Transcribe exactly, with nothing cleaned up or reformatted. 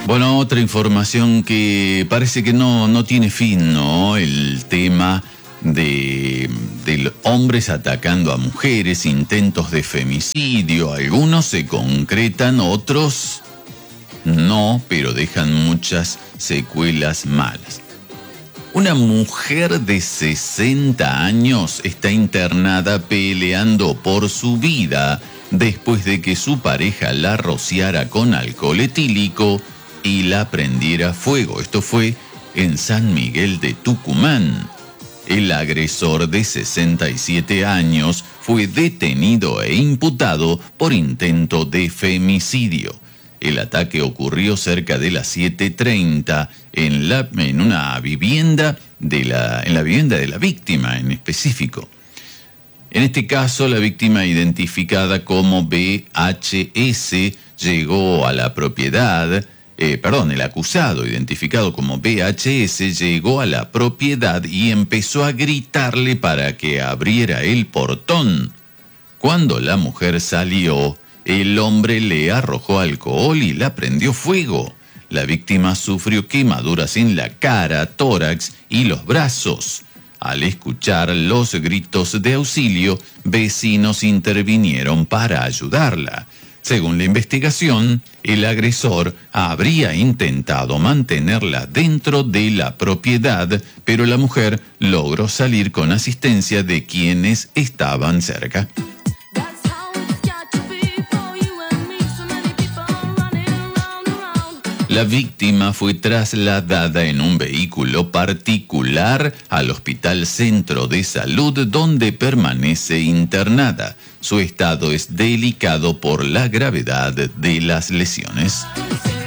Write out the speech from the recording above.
Bueno, otra información que parece que no, no tiene fin, ¿no? El tema de, de hombres atacando a mujeres, intentos de femicidio. Algunos se concretan, otros no, pero dejan muchas secuelas malas. Una mujer de sesenta años está internada peleando por su vida después de que su pareja la rociara con alcohol etílico y la prendiera fuego. Esto fue en San Miguel de Tucumán. El agresor de sesenta y siete años fue detenido e imputado por intento de femicidio. El ataque ocurrió cerca de las siete treinta en, la, en una vivienda de la, en la vivienda de la víctima en específico. En este caso, la víctima, identificada como B H S, llegó a la propiedad, eh, perdón, el acusado, identificado como B H S, llegó a la propiedad y empezó a gritarle para que abriera el portón. Cuando la mujer salió, el hombre le arrojó alcohol y la prendió fuego. La víctima sufrió quemaduras en la cara, tórax y los brazos. Al escuchar los gritos de auxilio, vecinos intervinieron para ayudarla. Según la investigación, el agresor habría intentado mantenerla dentro de la propiedad, pero la mujer logró salir con asistencia de quienes estaban cerca. La víctima fue trasladada en un vehículo particular al Hospital Centro de Salud, donde permanece internada. Su estado es delicado por la gravedad de las lesiones.